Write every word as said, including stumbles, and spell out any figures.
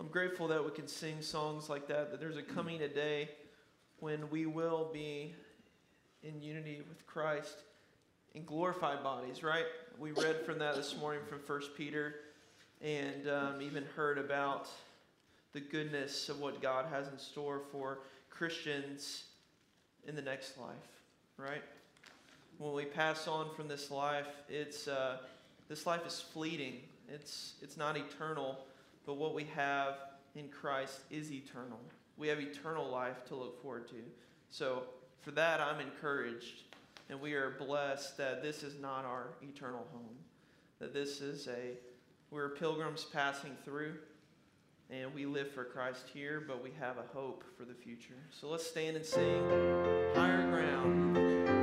I'm grateful that we can sing songs like that, that there's a coming a day when we will be in unity with Christ in glorified bodies, right? We read from that this morning from First Peter, and um, even heard about the goodness of what God has in store for Christians in the next life, right? When we pass on from this life, it's uh, this life is fleeting. It's it's not eternal, but what we have in Christ is eternal. We have eternal life to look forward to. So for that, I'm encouraged, and we are blessed that this is not our eternal home, that this is a we're pilgrims passing through, and we live for Christ here, but we have a hope for the future. So let's stand and sing Higher Ground.